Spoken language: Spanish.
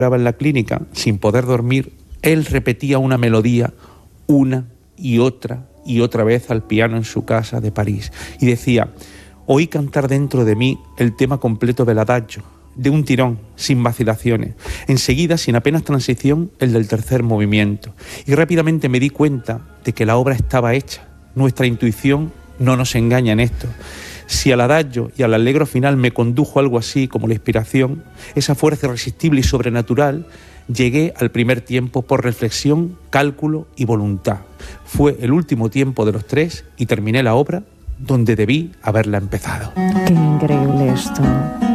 en la clínica, sin poder dormir, él repetía una melodía una y otra vez al piano en su casa de París. Y decía: oí cantar dentro de mí el tema completo del adagio, de un tirón, sin vacilaciones. Enseguida, sin apenas transición, el del tercer movimiento. Y rápidamente me di cuenta de que la obra estaba hecha. Nuestra intuición no nos engaña en esto. Si al adagio y al allegro final me condujo algo así como la inspiración, esa fuerza irresistible y sobrenatural, llegué al primer tiempo por reflexión, cálculo y voluntad. Fue el último tiempo de los tres y terminé la obra donde debí haberla empezado. Qué increíble esto.